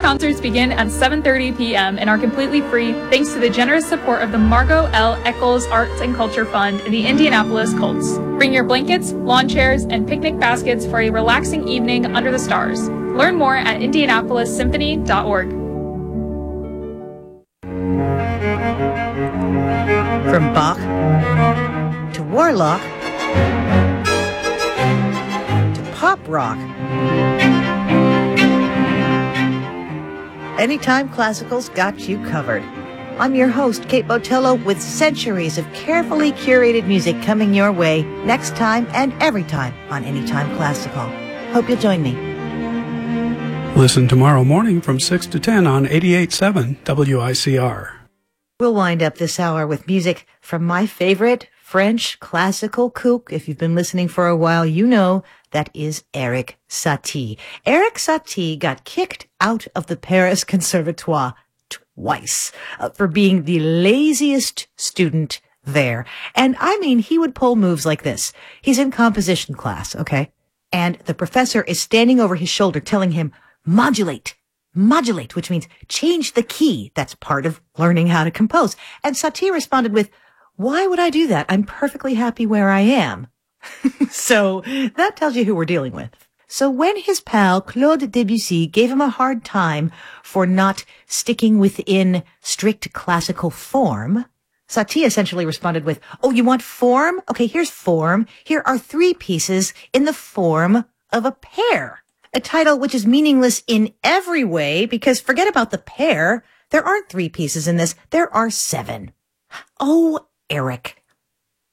concerts begin at 7:30 p.m. and are completely free thanks to the generous support of the Margot L. Eccles Arts and Culture Fund and the Indianapolis Colts. Bring your blankets, lawn chairs, and picnic baskets for a relaxing evening under the stars. Learn more at indianapolissymphony.org. From Bach to Warlock to pop rock. Anytime Classical's got you covered. I'm your host, Kate Botello, with centuries of carefully curated music coming your way next time and every time on Anytime Classical. Hope you'll join me. Listen tomorrow morning from 6 to 10 on 88.7 WICR. We'll wind up this hour with music from my favorite French classical kook. If you've been listening for a while, you know that is Erik Satie. Erik Satie got kicked out of the Paris Conservatoire twice for being the laziest student there. And I mean, he would pull moves like this. He's in composition class, okay? And the professor is standing over his shoulder telling him, modulate, which means change the key. That's part of learning how to compose. And Satie responded with, why would I do that? I'm perfectly happy where I am. So that tells you who we're dealing with. So when his pal Claude Debussy gave him a hard time for not sticking within strict classical form, Satie essentially responded with, oh, you want form? Okay, here's form. Here are 3 pieces in the form of a pair. A title which is meaningless in every way because forget about the pair. There aren't 3 pieces in this. There are 7. Oh, Eric,